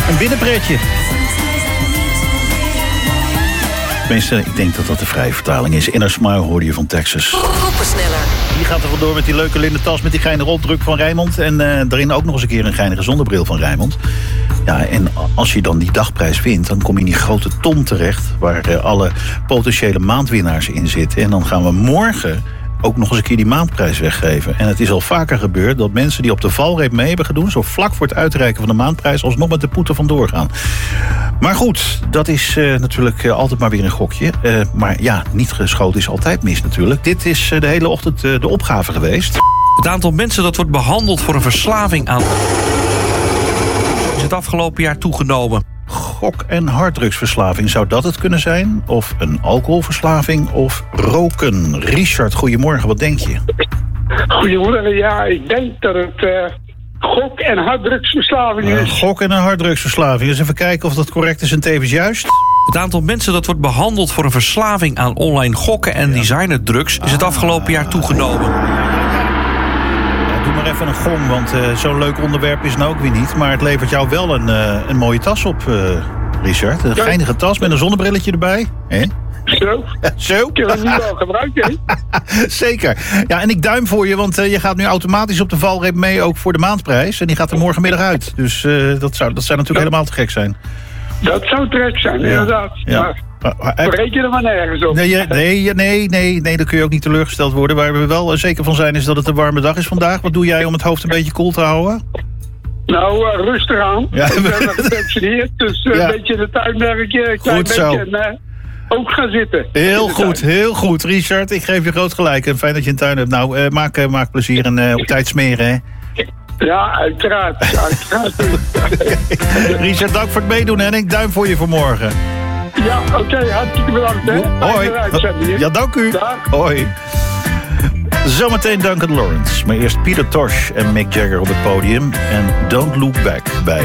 Een binnenpretje. Tenminste, ik denk dat dat de vrije vertaling is. Inner Smile hoorde je van Texas. Groepensneller. Die gaat er vandoor met die leuke linnen tas met die geinige opdruk van Rijnmond. En daarin ook nog eens een keer een geinige zonnebril van Rijnmond. Ja, en als je dan die dagprijs wint, dan kom je in die grote ton terecht, waar alle potentiële maandwinnaars in zitten. En dan gaan we morgen ook nog eens een keer die maandprijs weggeven. En het is al vaker gebeurd dat mensen die op de valreep mee hebben gedaan, zo vlak voor het uitreiken van de maandprijs, alsnog met de poeten vandoor gaan. Maar goed, dat is natuurlijk altijd maar weer een gokje. Maar ja, niet geschoten is altijd mis natuurlijk. Dit is de hele ochtend de opgave geweest. Het aantal mensen dat wordt behandeld voor een verslaving aan is het afgelopen jaar toegenomen. Gok- en harddrugsverslaving, zou dat het kunnen zijn? Of een alcoholverslaving of roken? Richard, goedemorgen, wat denk je? Goedemorgen, ja, ik denk dat het gok- en harddrugsverslaving is. Gok- en een harddrugsverslaving. Dus even kijken of dat correct is en tevens juist. Het aantal mensen dat wordt behandeld voor een verslaving aan online gokken en designerdrugs is het afgelopen jaar toegenomen. Doe maar even een gong, want zo'n leuk onderwerp is het nou ook weer niet. Maar het levert jou wel een mooie tas op, Richard. Een geinige tas met een zonnebrilletje erbij. Hè? Zo. Zo? Kunnen we niet wel gebruiken, hè? Zeker. Ja, en ik duim voor je, want je gaat nu automatisch op de valreep mee, ook voor de maandprijs. En die gaat er morgenmiddag uit. Dus dat zou natuurlijk helemaal te gek zijn. Dat zou terecht zijn, inderdaad. Ja. Maar we rekenen maar nergens op. Nee, dan kun je ook niet teleurgesteld worden. Waar we wel zeker van zijn is dat het een warme dag is vandaag. Wat doe jij om het hoofd een beetje koel te houden? Nou, rustig aan. Ja. Ik ben gepensioneerd, dus een beetje in de tuinwerkje, een klein Goed zo. beetje en ook gaan zitten. Heel goed, Richard. Ik geef je groot gelijk. En fijn dat je een tuin hebt. Nou, maak plezier en op tijd smeren, hè? Ja, uiteraard. Richard, dank voor het meedoen en ik duim voor je voor morgen. Ja, oké, hartstikke bedankt, hè. Hoi. Ja, dank u. Dag. Hoi. Zometeen Duncan Lawrence. Maar eerst Peter Tosh en Mick Jagger op het podium. En Don't Look Back bij